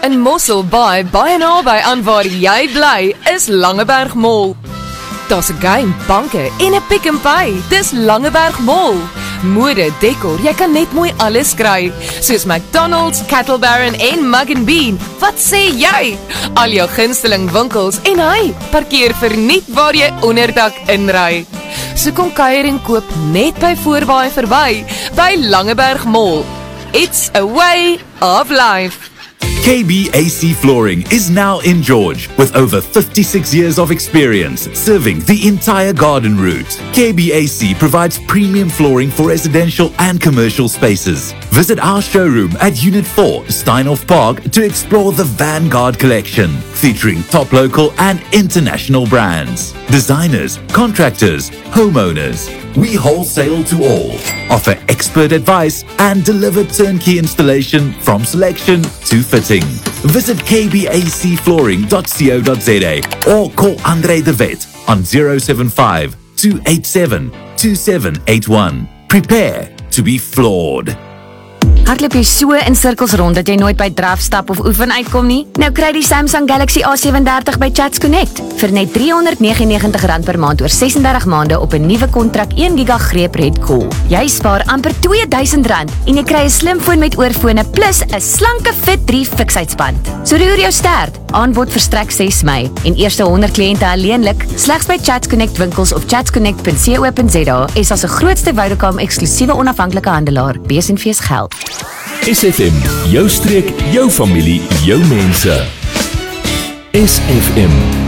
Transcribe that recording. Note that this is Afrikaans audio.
In Mosselbaai, baie naby aan waar jy bly, is Langeberg Mall. Daar's 'n game, banke en 'n Pick n Pay. Dis Langeberg Mall. Mode, dekor, jy kan net mooi alles kry. Soos McDonald's, Cattle Baron en Mug & Bean. Wat sê jy? Al jou gunsteling winkels en hy, parkeer verniet waar jy onderdak inry. So kom kuier en koop net by Voorbaai verby, by Langeberg Mall. It's a way of life. KBAC Flooring is now in George with over 56 years of experience serving the entire garden route. KBAC provides premium flooring for residential and commercial spaces. Visit our showroom at Unit 4, Steinhoff Park to explore the Vanguard collection featuring top local and international brands, designers, contractors, homeowners. We wholesale to all, offer expert advice and deliver turnkey installation from selection to fitting. Visit kbacflooring.co.za or call Andre de Wet on 075 287 2781. Prepare to be floored. Hardloop jy so in sirkels rond dat jy nooit by draf stap of oefen uitkom nie? Nou kry die Samsung Galaxy A37 by Chats Connect vir net R399 per maand oor 36 maande op 'n nuwe kontrak 1 GB greep red call. Jy spaar amper R2000 en jy kry 'n slimfoon met oorfone plus 'n slanke Fit 3 fiksheidsband. So roer jou stert. Aanbod verstrek 6 Mei en eerste 100 kliënte alleenlik slegs by Chats Connect winkels of chatsconnect.co.za is as 'n grootste Vodacom eksklusiewe onafhanklike handelaar. Besenfees geld. SFM, jou streek, jou familie, jou mense. SFM